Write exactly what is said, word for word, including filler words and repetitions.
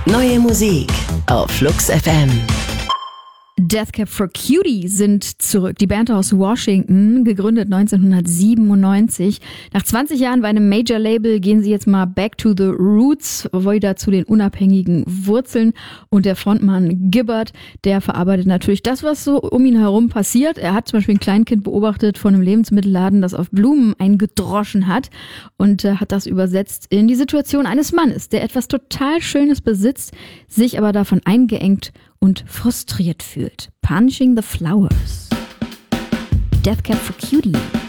Neue Musik auf Flux F M. Death Cab for Cutie sind zurück. Die Band aus Washington, gegründet neunzehnhundertsiebenundneunzig. Nach zwanzig Jahren bei einem Major-Label gehen sie jetzt mal back to the roots, wieder zu den unabhängigen Wurzeln. Und der Frontmann Gibbard, der verarbeitet natürlich das, was so um ihn herum passiert. Er hat zum Beispiel ein Kleinkind beobachtet von einem Lebensmittelladen, das auf Blumen eingedroschen hat und äh, hat das übersetzt in die Situation eines Mannes, der etwas total Schönes besitzt, sich aber davon eingeengt und frustriert fühlt. Punching the Flowers. Death Cab for Cutie.